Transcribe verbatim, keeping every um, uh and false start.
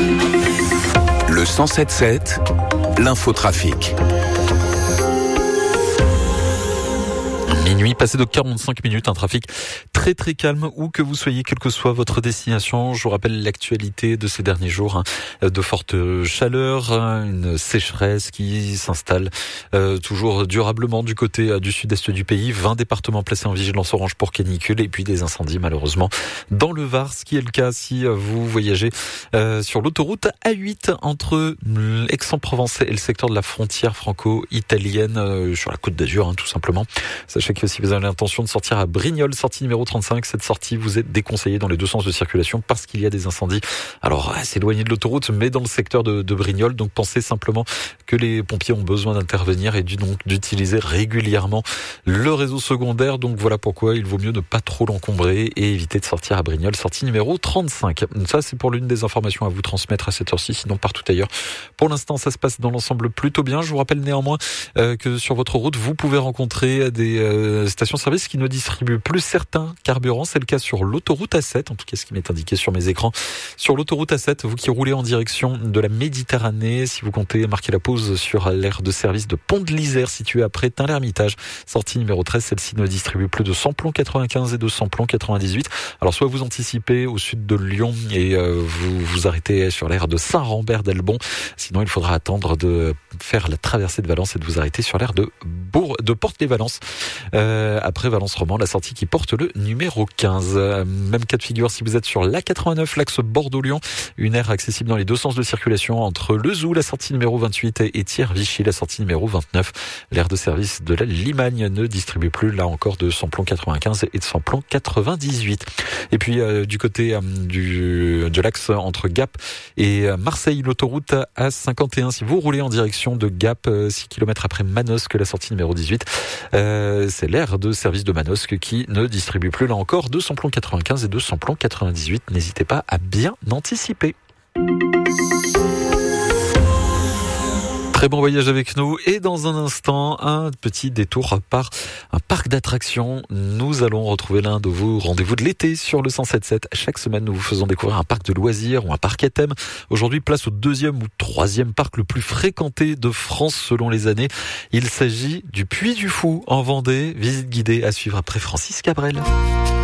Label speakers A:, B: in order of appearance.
A: Le cent sept sept, l'infotrafic.
B: Minuit, passé de quarante-cinq minutes, un trafic très très calme où que vous soyez, quelle que soit votre destination. Je vous rappelle l'actualité de ces derniers jours, hein, de forte chaleur, hein, une sécheresse qui s'installe euh, toujours durablement du côté euh, du sud-est du pays. vingt départements placés en vigilance orange pour canicule et puis des incendies malheureusement dans le Var, ce qui est le cas si vous voyagez euh, sur l'autoroute A huit entre Aix-en-Provence et le secteur de la frontière franco-italienne euh, sur la Côte d'Azur, hein, tout simplement. Sachez que si vous avez l'intention de sortir à Brignoles, sortie numéro trente-cinq, cette sortie vous est déconseillée dans les deux sens de circulation parce qu'il y a des incendies. Alors, c'est éloigné de l'autoroute, mais dans le secteur de, de Brignoles. Donc, pensez simplement que les pompiers ont besoin d'intervenir et donc d'utiliser régulièrement le réseau secondaire. Donc, voilà pourquoi il vaut mieux ne pas trop l'encombrer et éviter de sortir à Brignoles, sortie numéro trente-cinq. Ça, c'est pour l'une des informations à vous transmettre à cette heure-ci, sinon partout ailleurs. Pour l'instant, ça se passe dans l'ensemble plutôt bien. Je vous rappelle néanmoins euh, que sur votre route, vous pouvez rencontrer des euh, stations-service qui ne distribuent plus certains carburants. C'est le cas sur l'autoroute A sept, en tout cas ce qui m'est indiqué sur mes écrans. Sur l'autoroute A sept, vous qui roulez en direction de la Méditerranée, si vous comptez marquer la pause sur l'aire de service de Pont de l'Isère, situé après Tain-l'Hermitage, sortie numéro treize, celle-ci ne distribue plus de samplon quatre-vingt-quinze et de samplon quatre-vingt-dix-huit. Alors soit vous anticipez au sud de Lyon et euh, vous vous arrêtez sur l'aire de Saint-Rambert-d'Elbon, sinon il faudra attendre de faire la traversée de Valence et de vous arrêter sur l'aire de, Bourg, de Porte-les-Valences. Euh, après Valence-Roman, la sortie qui porte le numéro quinze. Euh, même cas de figure si vous êtes sur l'A quatre-vingt-neuf, l'axe Bordeaux-Lyon, une aire accessible dans les deux sens de circulation entre Le Zoux, la sortie numéro vingt-huit, et Thiers-Vichy, la sortie numéro vingt-neuf. L'aire de service de la Limagne ne distribue plus, là encore, de samplon quatre-vingt-quinze et de samplon quatre-vingt-dix-huit. Et puis euh, du côté euh, du, de l'axe entre Gap et Marseille, l'autoroute A cinquante et un, si vous roulez en direction de Gap, euh, six kilomètres après Manosque, la sortie numéro dix-huit, euh, c'est l'aire de service de Manosque qui ne distribue plus, là encore, de samplon quatre-vingt-quinze et de samplon quatre-vingt-dix-huit. N'hésitez pas à bien anticiper. Très bon voyage avec nous et dans un instant, un petit détour par un parc d'attractions. Nous allons retrouver l'un de vos rendez-vous de l'été sur le cent sept sept. Chaque semaine, nous vous faisons découvrir un parc de loisirs ou un parc à thème. Aujourd'hui, place au deuxième ou troisième parc le plus fréquenté de France selon les années. Il s'agit du Puy du Fou en Vendée. Visite guidée à suivre après Francis Cabrel.